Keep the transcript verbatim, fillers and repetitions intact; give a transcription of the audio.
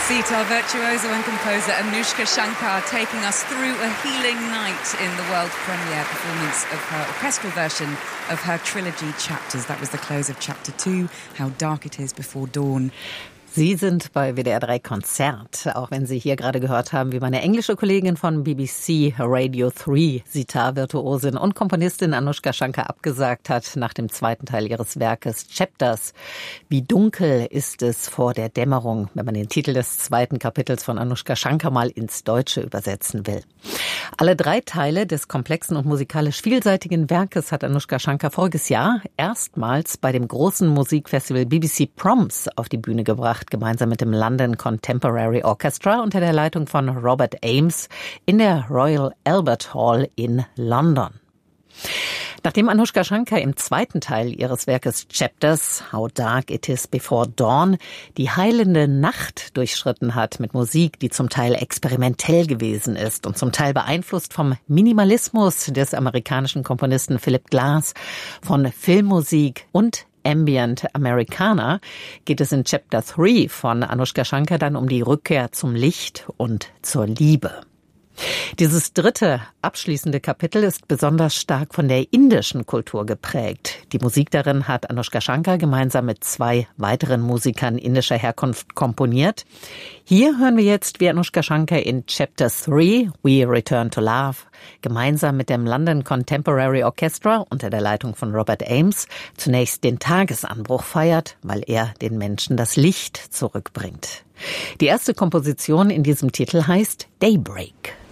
Sitar virtuoso and composer Anushka Shankar taking us through a healing night in the world premiere performance of her orchestral version of her trilogy Chapters. That was the close of Chapter two, How Dark It Is Before Dawn. Sie sind bei W D R drei Konzert, auch wenn Sie hier gerade gehört haben, wie meine englische Kollegin von B B C Radio drei, Sitar-Virtuosin und Komponistin Anushka Shankar abgesagt hat nach dem zweiten Teil ihres Werkes Chapters. Wie dunkel ist es vor der Dämmerung, wenn man den Titel des zweiten Kapitels von Anushka Shankar mal ins Deutsche übersetzen will. Alle drei Teile des komplexen und musikalisch vielseitigen Werkes hat Anushka Shankar voriges Jahr erstmals bei dem großen Musikfestival B B C Proms auf die Bühne gebracht, gemeinsam mit dem London Contemporary Orchestra unter der Leitung von Robert Ames in der Royal Albert Hall in London. Nachdem Anushka Shankar im zweiten Teil ihres Werkes Chapters, How Dark It Is Before Dawn, die heilende Nacht durchschritten hat mit Musik, die zum Teil experimentell gewesen ist und zum Teil beeinflusst vom Minimalismus des amerikanischen Komponisten Philip Glass, von Filmmusik und Ambient Americana, geht es in Chapter drei von Anushka Shankar dann um die Rückkehr zum Licht und zur Liebe. Dieses dritte, abschließende Kapitel ist besonders stark von der indischen Kultur geprägt. Die Musik darin hat Anushka Shankar gemeinsam mit zwei weiteren Musikern indischer Herkunft komponiert. Hier hören wir jetzt, wie Anushka Shankar in Chapter drei, We Return to Love, gemeinsam mit dem London Contemporary Orchestra unter der Leitung von Robert Ames zunächst den Tagesanbruch feiert, weil er den Menschen das Licht zurückbringt. Die erste Komposition in diesem Titel heißt Daybreak.